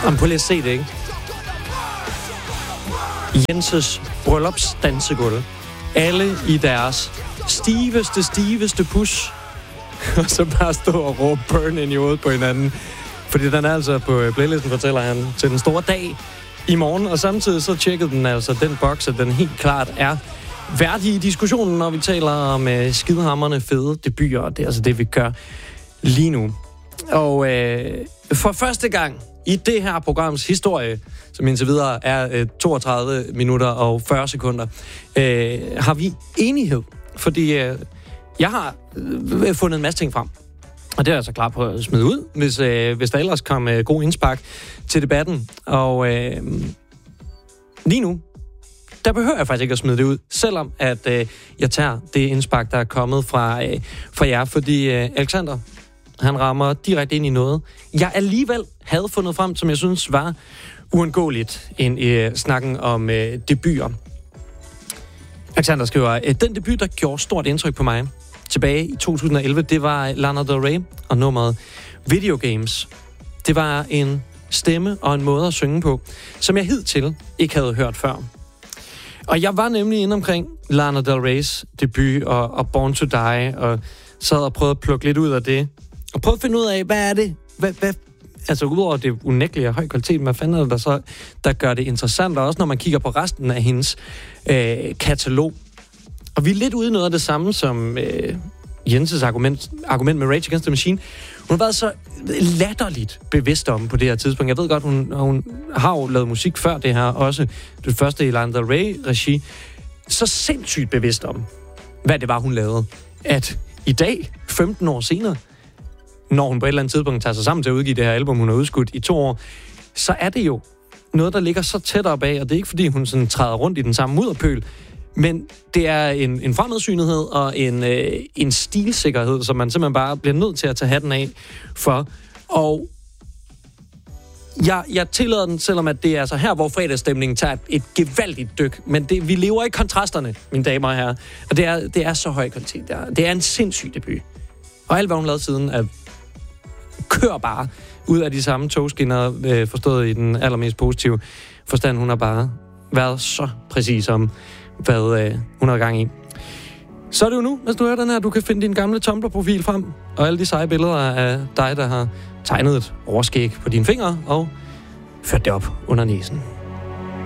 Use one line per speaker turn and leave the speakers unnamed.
Jamen, prøv lige at se det, ikke? Jenses bryllupsdansegulv. Alle i deres stiveste pus. Og så bare stå og råbe burn ind i hovedet på hinanden. Fordi den er altså på playlisten, fortæller han, til den store dag i morgen. Og samtidig så tjekkede den altså den boks, at den helt klart er værdig i diskussionen, når vi taler om skidehamrende fede debuter. Og det er altså det, vi gør lige nu. Og for første gang i det her programs historie, som indtil videre er 32 minutter og 40 sekunder, har vi enighed. Fordi jeg har fundet en masse ting frem. Og det er jeg så klar på at smide ud, hvis der ellers kom god indspark til debatten. Og lige nu, der behøver jeg faktisk ikke at smide det ud, selvom at jeg tager det indspark, der er kommet fra jer. Fordi Alexander, han rammer direkte ind i noget, jeg alligevel havde fundet frem, som jeg synes var uundgåeligt ind i snakken om debuter. Alexander skriver, den debut, der gjorde stort indtryk på mig tilbage i 2011, det var Lana Del Rey og nummeret Video Games. Det var en stemme og en måde at synge på, som jeg hidtil ikke havde hørt før. Og jeg var nemlig inde omkring Lana Del Reys debut og Born to Die, og sad og prøvede at plukke lidt ud af det. Og prøvede at finde ud af, hvad er det? Hvad altså udover det unægtelige og høj kvalitet, hvad fanden er det der så, der gør det interessant, og også når man kigger på resten af hendes katalog. Og vi er lidt ude i noget af det samme som Jenses argument med Rage Against the Machine. Hun har været så latterligt bevidst om på det her tidspunkt. Jeg ved godt, hun har jo lavet musik før det her, også det første i Lana Del Rey-regi. Så sindssygt bevidst om, hvad det var, hun lavede. At i dag, 15 år senere, når hun på et eller andet tidspunkt tager sig sammen til at udgive det her album, hun har udskudt i 2 år, så er det jo noget, der ligger så tæt op af, og det er ikke, fordi hun sådan træder rundt i den samme mudderpøl, men det er en fremadsynethed og en stilsikkerhed, som man simpelthen bare bliver nødt til at tage hatten af for. Og jeg tillader den, selvom at det er altså her, hvor fredagsstemningen tager et gevaldigt dyk. Men vi lever i kontrasterne, mine damer og herrer. Og det er så høj kvalitet. Det er en sindssyg debut. Og alt, hvad hun lavede siden, er kør bare ud af de samme togskinner, forstået i den allermest positive forstand. Hun har bare været så præcis om, hvad hun har gang i. Så er det jo nu, hvis du hører den her, du kan finde din gamle Tumblr-profil frem, og alle de seje billeder af dig, der har tegnet et overskæg på dine fingre, og ført det op under næsen.